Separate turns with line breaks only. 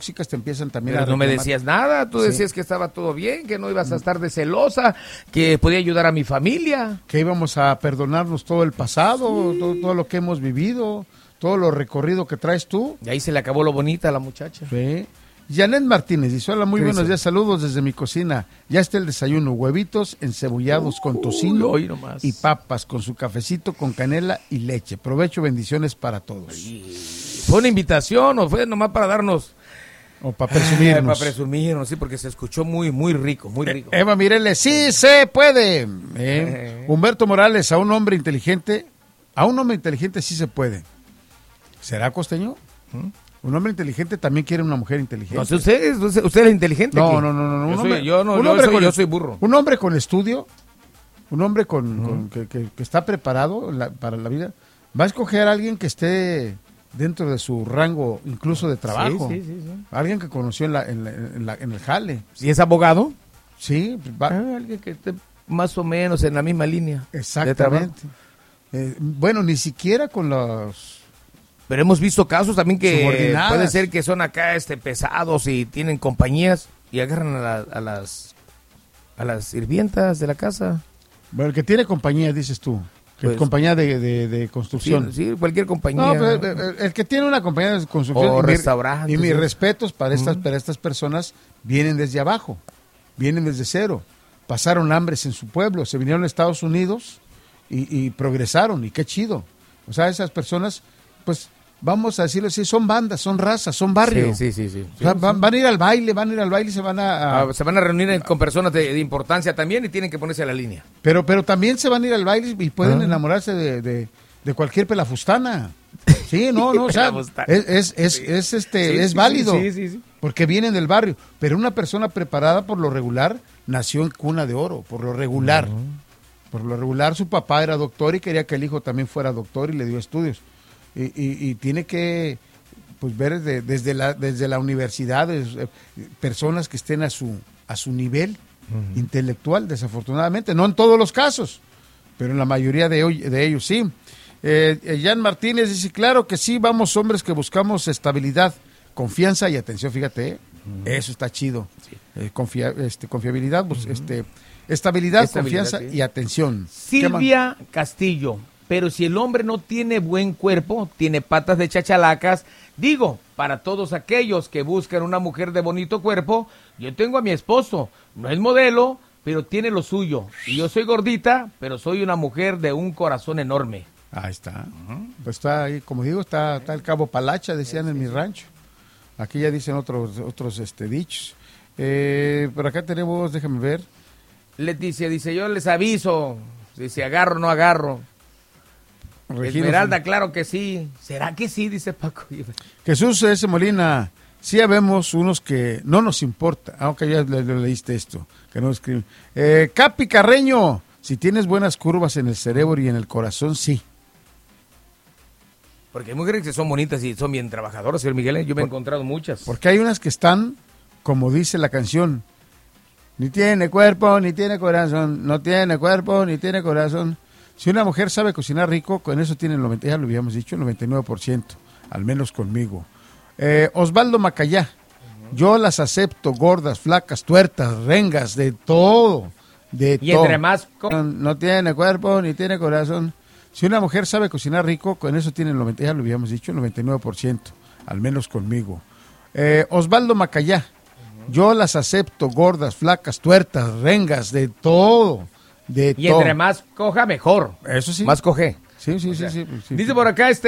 tóxicas te empiezan también
Pero
a
no me
reclamar.
decías nada, tú decías que estaba todo bien, que no ibas a estar de celosa, que podía ayudar a mi familia.
Que íbamos a perdonarnos todo el pasado, todo lo que hemos vivido, todo lo recorrido que traes tú.
Y ahí se le acabó lo bonita a la muchacha.
Sí. Janet Martínez dice, hola, muy buenos días, saludos desde mi cocina. Ya está el desayuno, huevitos encebollados con tocino
hoy nomás.
y papas con su cafecito con canela y leche. Provecho, bendiciones para todos.
¿Fue una invitación o fue nomás para darnos?
O para presumirnos.
Para presumirnos, sí, porque se escuchó muy, muy rico, muy rico.
Eva Mireles, sí se puede. Humberto Morales, a un hombre inteligente sí se puede. ¿Será costeño? Un hombre inteligente también quiere una mujer inteligente.
No sé, usted es inteligente.
No.
Yo soy burro.
Un hombre con estudio, un hombre que está preparado para la vida, va a escoger a alguien que esté dentro de su rango, incluso de trabajo.
Sí.
Alguien que conoció en el jale.
¿Y es abogado?
Sí.
Alguien que esté más o menos en la misma línea.
Exactamente. Bueno, ni siquiera con los...
Pero hemos visto casos también que
subordinadas.
puede ser que son acá pesados y tienen compañías y agarran a las sirvientas de la casa.
Bueno, el que tiene compañía, dices tú. Que
Pues,
compañía de construcción.
Sí, cualquier compañía.
No, pero el que tiene una compañía de construcción
O restaurantes.
y mis respetos para estas personas, vienen desde abajo, vienen desde cero, pasaron hambres en su pueblo, se vinieron a Estados Unidos y progresaron, y qué chido. O sea, esas personas, pues, vamos a decirlo así, son bandas, son razas, son barrios.
Sí.
O sea, van a ir al baile y se van
se van a reunir con personas de importancia también y tienen que ponerse a la línea.
Pero también se van a ir al baile y pueden enamorarse de cualquier pelafustana. Sí, no, o sea, es válido.
Sí.
Porque vienen del barrio. Pero una persona preparada, por lo regular, nació en cuna de oro, por lo regular. Por lo regular, su papá era doctor y quería que el hijo también fuera doctor y le dio estudios. Y tiene que, pues, ver desde la universidad personas que estén a su nivel intelectual, desafortunadamente. No en todos los casos, pero en la mayoría de ellos sí. Jan Martínez dice, claro que sí, vamos hombres que buscamos estabilidad, confianza y atención. Fíjate, eso está chido. Sí. Confiabilidad, pues, estabilidad, confianza y atención.
Silvia Castillo. Pero si el hombre no tiene buen cuerpo, tiene patas de chachalacas, digo, para todos aquellos que buscan una mujer de bonito cuerpo, yo tengo a mi esposo, no es modelo, pero tiene lo suyo. Y yo soy gordita, pero soy una mujer de un corazón enorme.
Ahí está. Pues está ahí, como digo, está el Cabo Palacha, decían en mi rancho. Aquí ya dicen otros dichos. Por acá tenemos, déjame ver.
Leticia dice, yo les aviso, si agarro o no agarro.
Regina,
Esmeralda, claro que sí. ¿Será que sí? Dice Paco.
Jesús S. Molina, sí habemos unos que no nos importa, aunque ya le leíste esto, que no escriben. Capi Carreño, si tienes buenas curvas en el cerebro y en el corazón, sí.
Porque hay mujeres que son bonitas y son bien trabajadoras, señor Miguel. Yo me he encontrado muchas.
Porque hay unas que están, como dice la canción, ni tiene cuerpo, ni tiene corazón, no tiene cuerpo, ni tiene corazón. Si una mujer sabe cocinar rico, con eso tiene ya lo habíamos dicho, el 99%, al menos conmigo. Osvaldo Macayá, yo las acepto gordas, flacas, tuertas, rengas, de todo,
y entre más...
No tiene cuerpo, ni tiene corazón. Si una mujer sabe cocinar rico, con eso tiene ya lo habíamos dicho, el 99%, al menos conmigo. Osvaldo Macayá, yo las acepto gordas, flacas, tuertas, rengas, de todo.
Y entre más coja, mejor.
Eso sí.
Más coge.
Sí.
Dice por acá